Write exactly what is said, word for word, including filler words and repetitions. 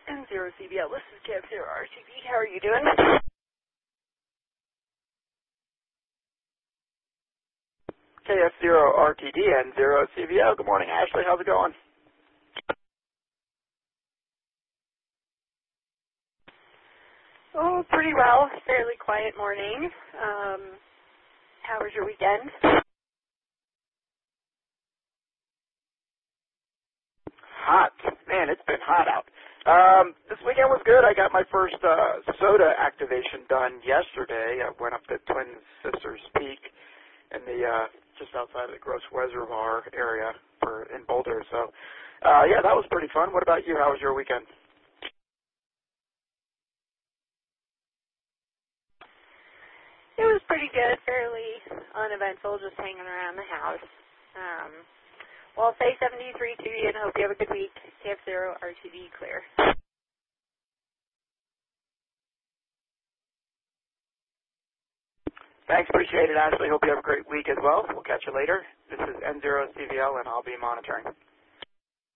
N zero C B L. This is K F zero R T D. How are you doing? K F zero R T D and zero C B L. Good morning, Ashley. How's it going? Oh, pretty well. Fairly quiet morning. Um, how was your weekend? Hot. Man, it's been hot out. Um, this weekend was good. I got my first uh, soda activation done yesterday. I went up to Twin Sisters Peak in the uh, just outside of the Gross Reservoir area for in Boulder. So, uh, yeah, that was pretty fun. What about you? How was your weekend? It was pretty good, fairly uneventful, just hanging around the house. Um, well, say seventy-three to you, and I hope you have a good week. K F zero R T D clear. Thanks, appreciate it, Ashley. Hope you have a great week as well. We'll catch you later. This is N zero C V L, and I'll be monitoring.